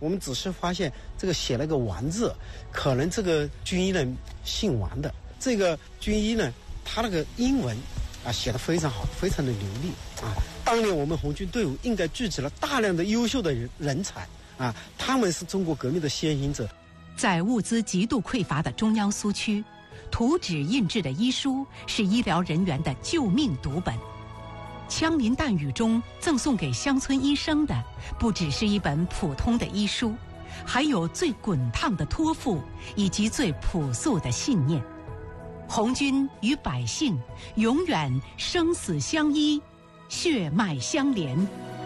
我们只是发现这个写了个王字，可能这个军医呢姓王的，这个军医呢他那个英文写得非常好，非常的流利啊。当年我们红军队伍应该聚集了大量的优秀的人才啊，他们是中国革命的先行者。 在物资极度匮乏的中央苏区，图纸印制的医书是医疗人员的救命读本。枪林弹雨中赠送给乡村医生的，不只是一本普通的医书，还有最滚烫的托付以及最朴素的信念。红军与百姓永远生死相依，血脉相连。